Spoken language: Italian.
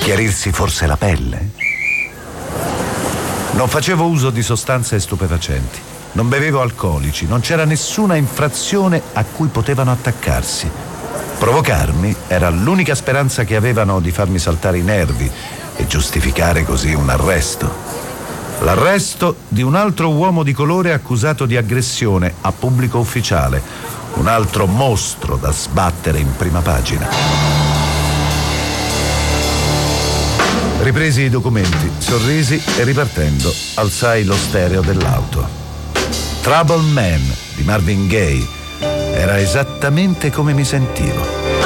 Schiarirsi forse la pelle? Non facevo uso di sostanze stupefacenti, non bevevo alcolici, non c'era nessuna infrazione a cui potevano attaccarsi. Provocarmi era l'unica speranza che avevano di farmi saltare i nervi e giustificare così un arresto. L'arresto di un altro uomo di colore accusato di aggressione a pubblico ufficiale, un altro mostro da sbattere in prima pagina. Ripresi i documenti, sorrisi e ripartendo alzai lo stereo dell'auto. Trouble Man di Marvin Gaye era esattamente come mi sentivo.